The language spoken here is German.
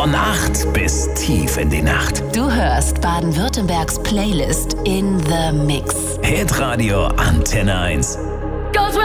Von 8 bis tief in die Nacht. Du hörst Baden-Württembergs Playlist in the Mix. Hitradio Antenne 1. Goes